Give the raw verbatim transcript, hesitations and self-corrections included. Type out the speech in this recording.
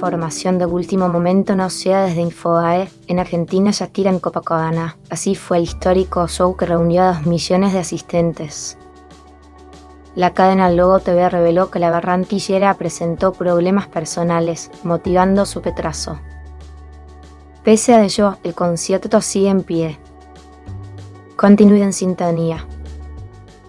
información de último momento nos llega desde Infobae. En Argentina ya tiran Copacabana. Así fue el histórico show que reunió a dos millones de asistentes. La cadena Logo T V reveló que la barrantillera presentó problemas personales, motivando su retraso. Pese a ello, el concierto sigue en pie. Continúe en sintonía.